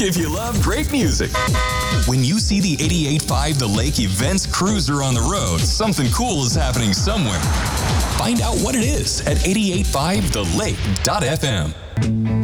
if you love great music. When you see the 88.5 The Lake Events Cruiser on the road, something cool is happening somewhere. Find out what it is at 88.5thelake.fm.